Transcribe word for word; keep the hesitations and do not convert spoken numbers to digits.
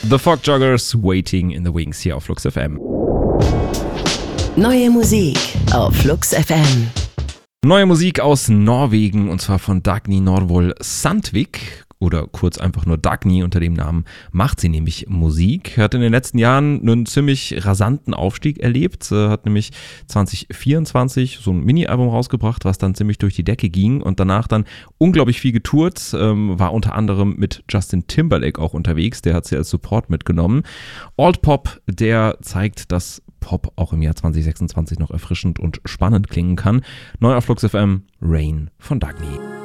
The Fog Joggers, Waiting in the Wings hier auf Flux F M. Neue Musik auf Flux F M. Neue Musik aus Norwegen und zwar von Dagny Norvoll Sandvik. Oder kurz einfach nur Dagny, unter dem Namen macht sie nämlich Musik. Hat in den letzten Jahren einen ziemlich rasanten Aufstieg erlebt. Hat nämlich zwanzig vierundzwanzig so ein Mini-Album rausgebracht, was dann ziemlich durch die Decke ging und danach dann unglaublich viel getourt. War unter anderem mit Justin Timberlake auch unterwegs. Der hat sie als Support mitgenommen. Alt Pop, der zeigt, dass Pop auch im Jahr zwanzig sechsundzwanzig noch erfrischend und spannend klingen kann. Neu auf Flux F M, Rain von Dagny.